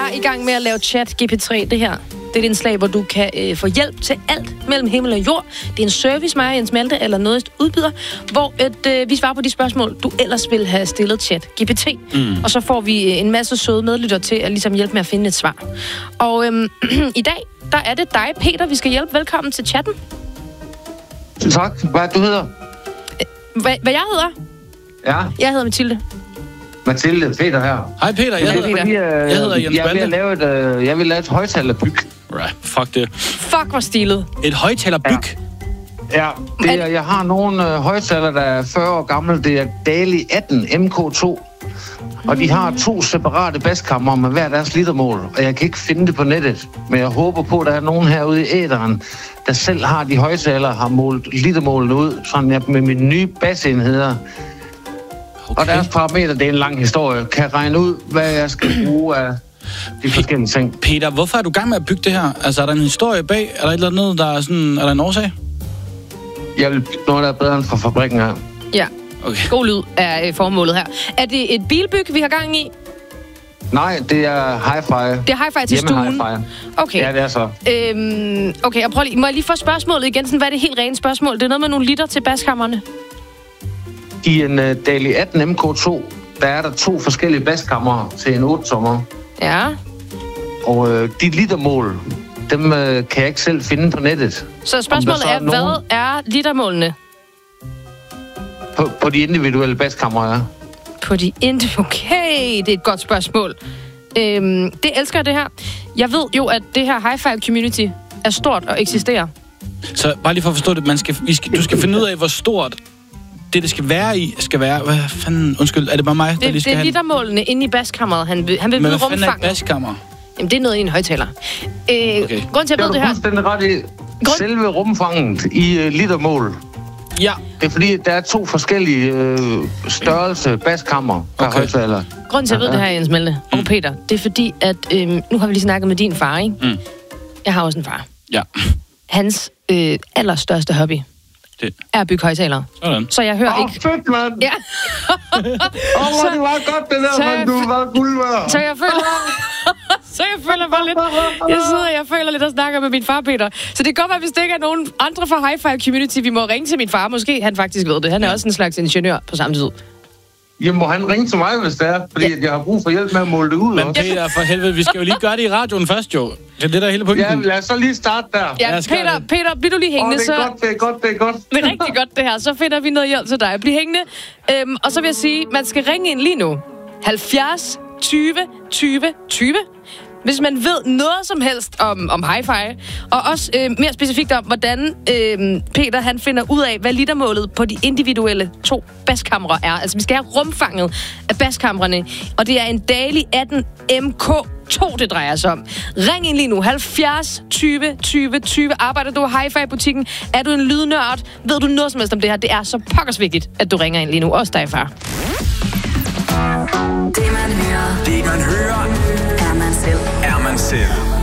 er i gang med at lave ChatGPT, det her. Det er et indslag, hvor du kan få hjælp til alt mellem himmel og jord. Det er en service, mig og Jens Malte eller noget udbyder, hvor vi svarer på de spørgsmål, du ellers ville have stillet ChatGPT. Og så får vi en masse søde medlytter til at ligesom hjælpe med at finde et svar. Og i dag, der er det dig, Peter, vi skal hjælpe. Velkommen til chatten. Tak. Hvad du hedder? Hvad jeg hedder? Ja. Jeg hedder Mathilde. Mathilde, Peter her. Hej Peter, jeg hedder Jens Malte. Jeg vil lave et højtalerbyg. Right, fuck det. Fuck, hvor stilet. Et højtalerbyg? Ja, jeg har nogle højtaler, der er 40 år gamle. Det er DALI 18 MK2. Og de har 2 separate baskammer med hver deres litermål. Og jeg kan ikke finde det på nettet. Men jeg håber på, at der er nogen herude i æteren, der selv har de højtaler, har målt litermålene ud, sådan jeg med mine nye basenheder. Okay. Og deres parametre, det er en lang historie, kan regne ud, hvad jeg skal bruge af de forskellige ting. Peter, hvorfor er du i gang med at bygge det her? Altså, er der en historie bag? Er der et eller andet, der er sådan... Er der en årsag? Jeg vil bygge noget, der er bedre end fra fabrikken her. Ja. Okay. God lyd er formålet her. Er det et bilbyg, vi har gang i? Nej, det er hi-fi. Det er hi-fi til stuen? Hi-fi. Okay. Ja, det er så. Okay, og må jeg lige få spørgsmålet igen? Sådan, hvad er det helt rene spørgsmål? Det er noget med nogle liter til baskammerne. I en DALI 18 MK2, der er der 2 forskellige baskammer til en 8-tommer. Ja. Og de litermål, dem kan jeg ikke selv finde på nettet. Så spørgsmålet er, hvad er litermålene? På de individuelle baskammer, ja. På de okay, det er et godt spørgsmål. Det elsker det her. Jeg ved jo, at det her hi-fi community er stort og eksisterer. Så bare lige for at forstå det, du skal finde ud af, hvor stort det skal være i, skal være... Hvad fanden... Undskyld, er det bare mig, der lige skal have... Det er litermålene inde i baskammeret. Han vil vide rumfanget. Men hvad fanden er et baskammer? Jamen, det er noget i en højtaler. Okay. Grund til, at jeg ved det her... Det er ret i selve rumfanget i litermål. Ja. Det er fordi, der er 2 forskellige størrelse baskammer per højtaler. Grunden til, at jeg ved det her, Jens Malte og Peter, det er fordi, at nu har vi lige snakket med din far, ikke? Jeg har også en far. Ja. Hans allerstørste hobby er at bygge højtalere. Sådan. Så jeg hører ikke... fedt, mand! Ja. det var godt, det der, men du var guld værd. Så jeg føler bare lidt... Jeg føler lidt og snakker med min far, Peter. Så det kan godt være, hvis det ikke er nogen andre fra hi-fi community, vi må ringe til min far. Måske han faktisk ved det. Han er også en slags ingeniør på samme tid. Jamen, må han ringe til mig, hvis det er? Fordi jeg har brug for hjælp med at måle det ud. Men Peter, for helvede, vi skal jo lige gøre det i radioen først, jo. Det er det, der er hele pointen. Ja, lad os så lige starte der. Ja, Peter, bliver du lige hængende, det er godt. Det er rigtig godt, det her. Så finder vi noget hjælp til dig. Bliv hængende. Og så vil jeg sige, man skal ringe ind lige nu. 70 20 20 20. Hvis man ved noget som helst om hi-fi, og også mere specifikt om, hvordan Peter han finder ud af, hvad litermålet på de individuelle 2 baskamre er. Altså, vi skal have rumfanget af baskamrene, og det er en DALI 18 MK2, det drejer sig om. Ring ind lige nu, 70 20 20 20. Arbejder du i hi-fi-butikken? Er du en lydnørd? Ved du noget som helst om det her? Det er så pokkers vigtigt, at du ringer ind lige nu. Også dig, far. Det man hører, er man selv.